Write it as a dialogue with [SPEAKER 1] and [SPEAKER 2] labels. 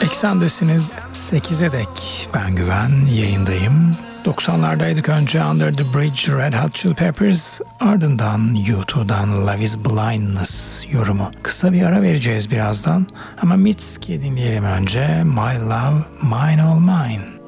[SPEAKER 1] Eksendesiniz 8'e dek. Ben Güven, yayındayım. 90'lardaydık, önce Under the Bridge, Red Hot Chili Peppers, ardından U2'dan Love is Blindness yorumu. Kısa bir ara vereceğiz birazdan ama Mitski dinleyelim önce. My Love, Mine All Mine.